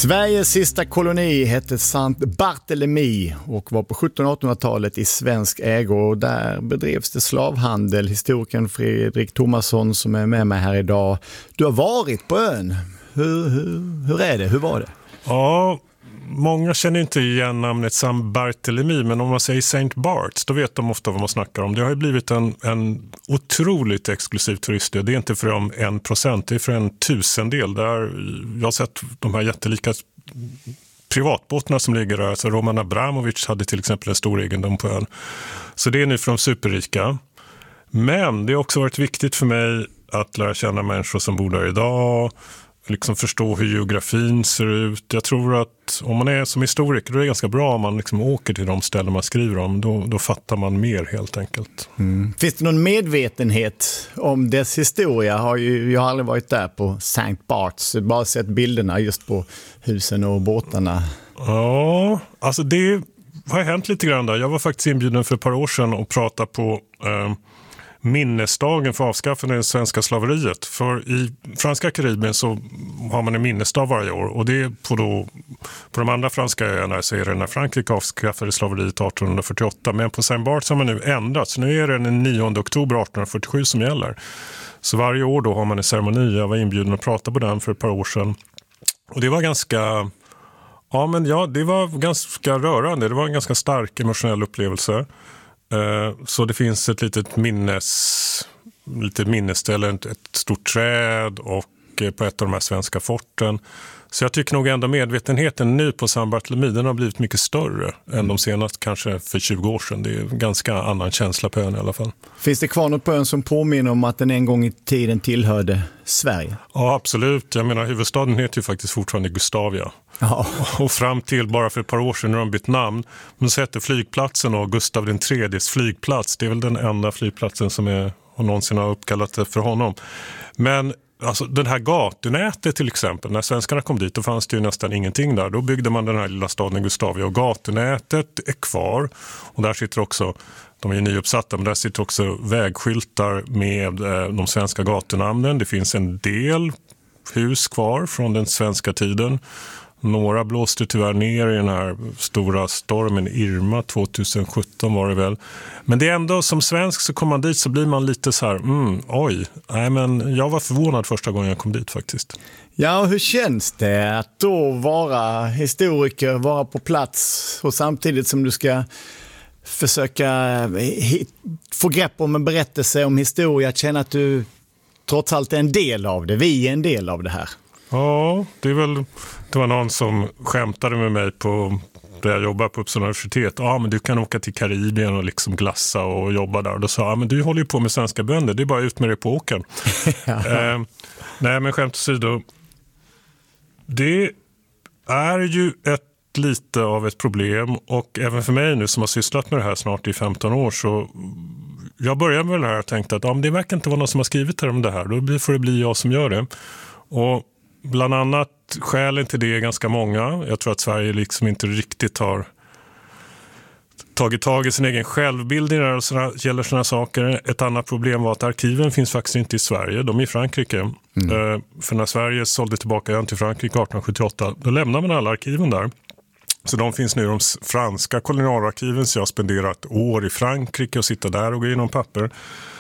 Sveriges sista koloni hette Saint Barthélemy och var på 1700-1800-talet i svensk ägo, och där bedrevs det slavhandel. Historikern Fredrik Thomasson som är med mig här idag. Du har varit på ön. Hur är det? Hur var det? Ja, många känner inte igen namnet Saint Barthélemy, men om man säger Saint Barts, då vet de ofta vad man snackar om. Det har ju blivit en otroligt exklusiv turistö. Det är inte för 1%, det är för 1/1000. Där jag har sett de här jättelika privatbåtarna som ligger där. Alltså Roman Abramovic hade till exempel en stor egendom på ön. Så det är nu för de superrika. Men det har också varit viktigt för mig att lära känna människor som bor där idag, liksom förstå hur geografin ser ut. Jag tror att om man är som historiker, då är det ganska bra om man liksom åker till de ställen man skriver om. Då fattar man mer helt enkelt. Finns det någon medvetenhet om dess historia? Jag har aldrig varit där på Saint Barts, bara sett bilderna just på husen och båtarna. Ja, alltså det har hänt lite grann där. Jag var faktiskt inbjuden för ett par år sedan och pratade på minnesdagen för avskaffande av det svenska slaveriet. För i franska Karibien så har man en minnesdag varje år, och det är på de andra franska öarna så är det när Frankrike avskaffade slaveriet 1848, men på Saint Barts har man nu ändrat, så nu är det den 9 oktober 1847 som gäller. Så varje år då har man en ceremoni. Jag var inbjuden att prata på den för ett par år sedan, och det var det var ganska rörande. Det var en ganska stark emotionell upplevelse. Så det finns ett litet minnesställe, ett stort träd och på ett av de här svenska forten. Så jag tycker nog ändå medvetenheten nu på Saint Barthélemy, den har blivit mycket större än de senaste kanske för 20 år sedan. Det är en ganska annan känsla på ön i alla fall. Finns det kvar något på ön som påminner om att den en gång i tiden tillhörde Sverige? Ja, absolut. Jag menar, huvudstaden heter ju faktiskt fortfarande Gustavia. Ja. Och fram till bara för ett par år sedan när de bytt namn, men så hette flygplatsen och Gustav III:s flygplats. Det är väl den enda flygplatsen som någonsin har uppkallat för honom. Men alltså den här gatunätet till exempel, när svenskarna kom dit, då fanns det ju nästan ingenting där. Då byggde man den här lilla staden Gustavia, och gatunätet är kvar. Och där sitter också, de är ju nyuppsatta, men där sitter också vägskyltar med de svenska gatunamnen. Det finns en del hus kvar från den svenska tiden. Några blåste tyvärr ner i den här stora stormen Irma 2017 var det väl. Men det är ändå, som svensk så kommer man dit så blir man lite så här, men jag var förvånad första gången jag kom dit faktiskt. Ja, och hur känns det att då vara historiker, vara på plats och samtidigt som du ska försöka få grepp om en berättelse om historia, att känna att du trots allt är en del av det, vi är en del av det här? Ja, det var någon som skämtade med mig där jag jobbar på Uppsala universitet. Ja, men du kan åka till Karibien och liksom glassa och jobba där. Och då sa jag, men du håller ju på med svenska bönder, det är bara ut med det på åken. Nej, men skämt åsido. Det är ju lite av ett problem, och även för mig nu som har sysslat med det här snart i 15 år, så jag började med det här och tänkte att det verkar inte vara någon som har skrivit här om det här. Då får det bli jag som gör det. Och bland annat skälen till det är ganska många. Jag tror att Sverige liksom inte riktigt har tagit tag i sin egen självbildning när det gäller sådana saker. Ett annat problem var att arkiven finns faktiskt inte i Sverige. De är i Frankrike. För när Sverige sålde tillbaka ön till Frankrike 1878, då lämnar man alla arkiven där. Så de finns nu i de franska kolonialarkiven, så jag har spenderat år i Frankrike och sitta där och gå igenom papper.